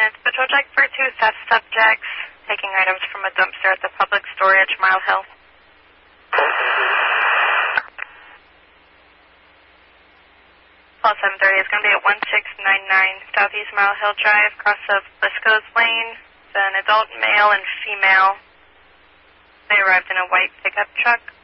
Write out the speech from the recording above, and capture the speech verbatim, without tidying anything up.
It's Patrol Check for two theft subjects taking items from a dumpster at the public storage, Mile Hill. Call seven thirty is going to be at one six nine nine Southeast Mile Hill Drive, cross of Blisco's Lane. It's an adult male and female. They arrived in a white pickup truck.